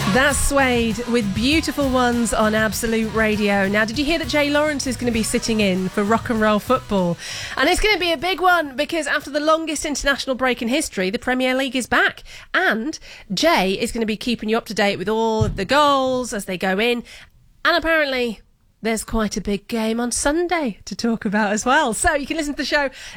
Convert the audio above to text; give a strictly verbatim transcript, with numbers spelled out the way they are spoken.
That's Suede with Beautiful Ones on Absolute Radio. Now, did you hear that Jay Lawrence is going to be sitting in for Rock and Roll Football? And it's going to be a big one because after the longest international break in history, the Premier League is back. And Jay is going to be keeping you up to date with all of the goals as they go in. And apparently, there's quite a big game on Sunday to talk about as well. So you can listen to the show